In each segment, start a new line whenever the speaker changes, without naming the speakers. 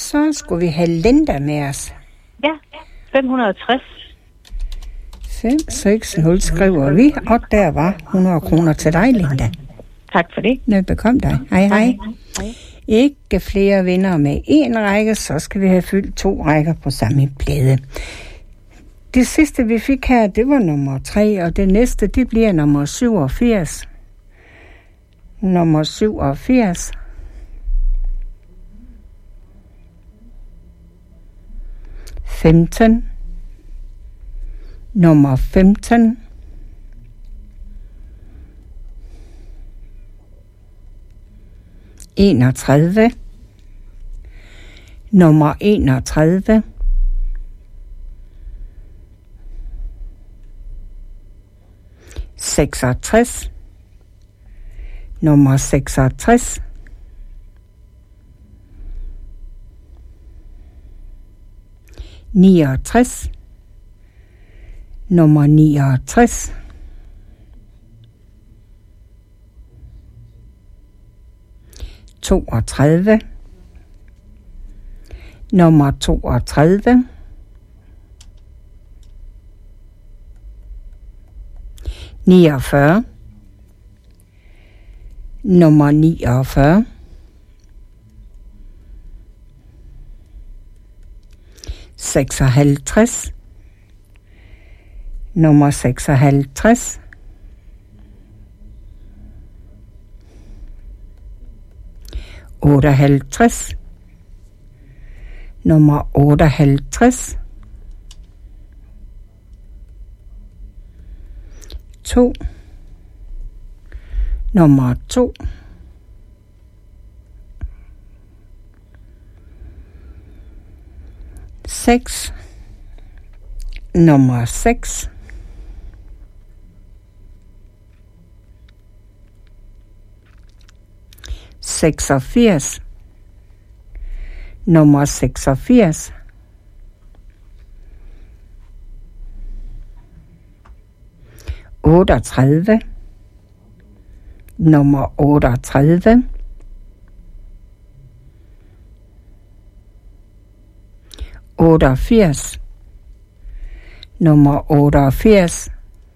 Så skulle vi have Linda med os.
Ja, 560.
560 skriver vi, og der var 100 kroner til dig, Linda.
Tak for det.
Velbekomme dig. Hej, hej. Ikke flere vinder med en række, så skal vi have fyldt 2 rækker på samme plade. Det sidste, vi fik her, det var nummer 3, og det næste, det bliver nummer 87. Nummer 87. Nummer 15. Nummer 31. Nummer 66. Nummer 69. Nummer 32. 49. Nummer 49. 56. Nummer 56. 58. Nummer 58. 2. Nummer 2. 6. Nummer 6. 86. Nummer 86. 38. Nummer 38. 88. Nummer 88.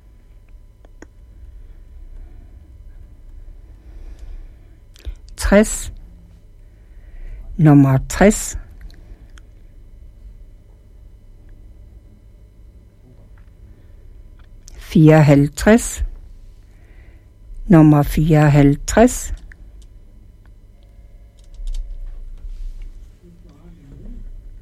60. Nummer 60. 54. Nummer 54.